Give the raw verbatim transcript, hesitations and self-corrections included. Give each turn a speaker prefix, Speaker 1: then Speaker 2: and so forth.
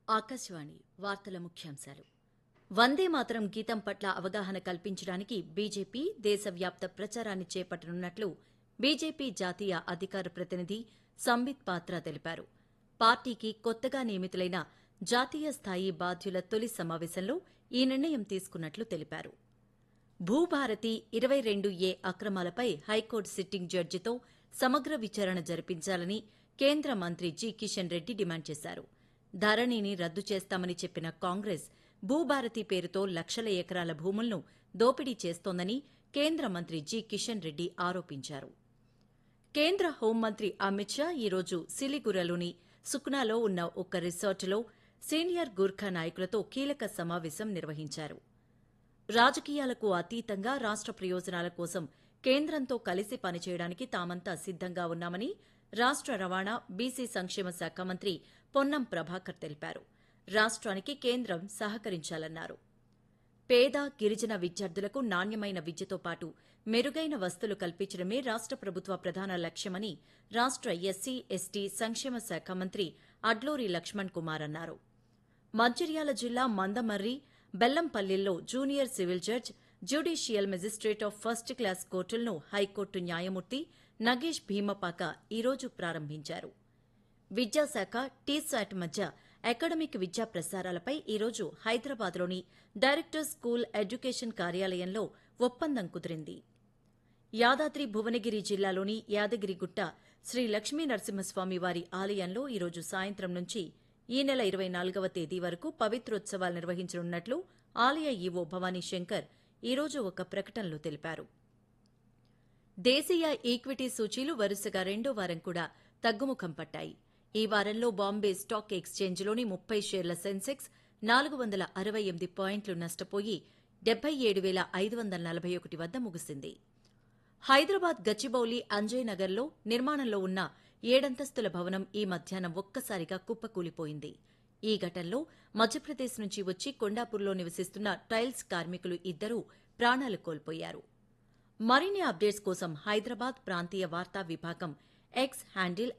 Speaker 1: ఆకాశవాణి వార్తల ముఖ్యాంశాలు. వందే మాతరం గీతం పట్ల అవగాహన కల్పించడానికి బీజేపీ దేశవ్యాప్త ప్రచారాన్ని చేపట్టనున్నట్లు బీజేపీ జాతీయ అధికార ప్రతినిధి సంబిత్ పాత్ర తెలిపారు. పార్టీకి కొత్తగా నియమితులైన జాతీయ స్థాయి బాధ్యుల తొలి సమావేశంలో ఈ నిర్ణయం తీసుకున్నట్లు తెలిపారు. భూభారతి ఇరవై రెండు ఏ అక్రమాలపై హైకోర్టు సిట్టింగ్ జడ్జితో సమగ్ర విచారణ జరిపించాలని కేంద్ర మంత్రి జి కిషన్ రెడ్డి డిమాండ్ చేశారు. ధరణిని రద్దు చేస్తామని చెప్పిన కాంగ్రెస్ భూభారతి పేరుతో లక్షల ఎకరాల భూములను దోపిడీ చేస్తోందని కేంద్ర మంత్రి జి కిషన్ రెడ్డి ఆరోపించారు. కేంద్ర హోంమంత్రి అమిత్ షా ఈరోజు సిలిగురలోని సుఖ్నాలో ఉన్న ఒక రిసార్టులో సీనియర్ గూర్ఖా నాయకులతో కీలక సమావేశం నిర్వహించారు. రాజకీయాలకు అతీతంగా రాష్ట ప్రయోజనాల కోసం కేంద్రంతో కలిసి పనిచేయడానికి తామంతా సిద్దంగా ఉన్నామని రాష్ట రవాణా బీసీ సంక్షేమ శాఖ మంత్రి పొన్నం ప్రభాకర్ తెలిపారు. రాష్ట్రానికి కేంద్రం సహకరించాలన్నారు. పేద గిరిజన విద్యార్థులకు నాణ్యమైన విద్యతో పాటు మెరుగైన వసతులు కల్పించడమే రాష్ట ప్రభుత్వ ప్రధాన లక్ష్యమని రాష్ట ఎస్సీ ఎస్టీ సంక్షేమ శాఖ మంత్రి అడ్లూరి లక్ష్మణ్ కుమార్ అన్నారు. మంచిర్యాల జిల్లా Mandamarri బెల్లంపల్లిలో junior civil judge judicial magistrate of first class కోర్టులను high court న్యాయమూర్తి నగేష్ భీమపాక ఈరోజు ప్రారంభించారు. విద్యాశాఖ టీశాట్ మధ్య అకాడమిక్ విద్యా ప్రసారాలపై ఈరోజు హైదరాబాద్లోని డైరెక్టర్ స్కూల్ ఎడ్యుకేషన్ కార్యాలయంలో ఒప్పందం కుదిరింది. యాదాద్రి భువనగిరి జిల్లాలోని యాదగిరిగుట్ట శ్రీ లక్ష్మీ నరసింహస్వామి వారి ఆలయంలో ఈరోజు సాయంత్రం నుంచి ఈ నెల ఇరవై నాలుగవ తేదీ వరకు పవిత్రోత్సవాలు నిర్వహించనున్నట్లు ఆలయ ఈవో భవానీ శంకర్ ఈరోజు ఒక ప్రకటనలో తెలిపారు. దేశీయ ఈక్విటీ సూచీలు వరుసగా రెండో వారం కూడా తగ్గుముఖం పట్టాయి. ఈ వారంలో బాంబే స్టాక్ ఎక్స్చేంజ్లోని ముప్పై షేర్ల సెన్సెక్స్ నాలుగు వందల అరవై ఎనిమిది పాయింట్లు నష్టపోయి డెబ్బై ఏడు వేల ఐదు వందల నలభై ఒకటి వద్ద ముగిసింది. హైదరాబాద్ గచ్చిబౌలి అంజయ్నగర్లో నిర్మాణంలో ఉన్న ఏడంతస్తుల భవనం ఈ మధ్యాహ్నం ఒక్కసారిగా కుప్పకూలిపోయింది. ఈ ఘటనలో మధ్యప్రదేశ్ నుంచి వచ్చి కొండాపూర్లో నివసిస్తున్న టైల్స్ కార్మికులు ఇద్దరూ ప్రాణాలు కోల్పోయారు. మరిన్ని అప్డేట్స్ కోసం హైదరాబాద్ ప్రాంతీయ వార్తా విభాగం ఎక్స్ హ్యాండిల్